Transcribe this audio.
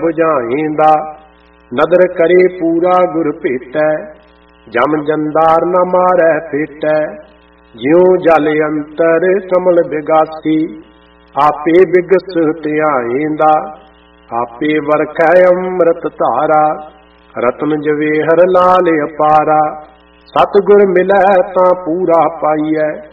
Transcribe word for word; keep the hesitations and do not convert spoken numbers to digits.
बुझाइंदा। नदर करे पूरा गुर भेटै, जम जंदार न मारै फेटै। ज्यों जल अंतर कमल बिगासी, आपे बिगस ध्याइंदा। आपे वरखै अमृत धारा, रतन जवेहर लाल अपारा। सतगुर मिलै तां पूरा पाइयै,